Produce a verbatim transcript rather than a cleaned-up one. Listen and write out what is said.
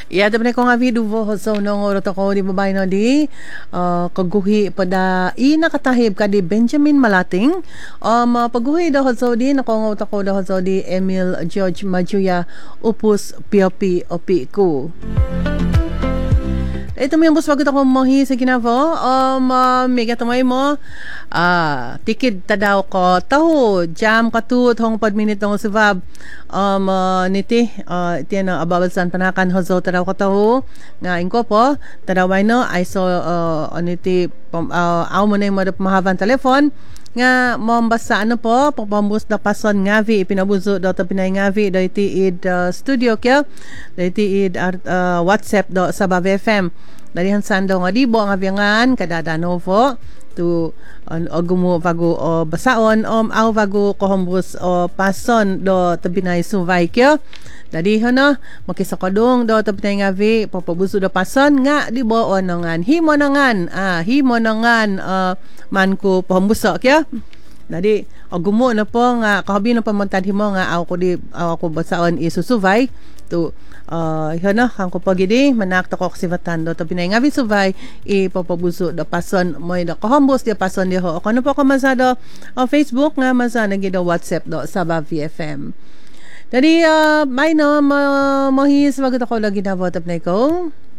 Ya, tapos ko nga video vo so nung orot ako di babay no di uh, kaguhi pada ina katahib ka di Benjamin Malating um uh, paguhi daw so di nakongot ako daw so di Emil George Majuya upus P O P ko. Ito mo yung bus bago ako mohi sa ginavo. Um, uh, mega tumay mo. Ah, tikid ta daw ko. Taho, jam katut, hong pad minute ng subab. Um, uh, niti, uh, iti na ababalsan panakan hozo ta daw ko taho. Nga inko po, ta daw no, I saw, uh, niti, uh, aw mo na yung mahaban telefon. Nga mombasa ano po pagpambus na pason ngavi ipinabuzo daw ta pinay ngavi daw iti id uh, studio kya daw iti id uh, WhatsApp do sa Bav F M dalihan sando nga dibo ang aviangan kadadano po to on uh, gumo bago o uh, basaon om aw bago kohombus o uh, pason do ta pinay suvay kya dadi hono makisakadong do ta pinay ngavi papabuzo do pason nga dibo onongan himo nangan ah himo nangan uh, man ko pambuso kya dadi agumo na po nga kahabi na pamantad himo nga ako di ako basaon isusuvay to uh hana kan ko pagidi manakta ko ksivatan do to pinay nga bisuvay ipapabuso da pason mo da kahambos di pason di ho ano po ko masado o Facebook nga masana gid WhatsApp do sa Bav F M dadi uh may no mo mohis magot ako lagi na botap na ko.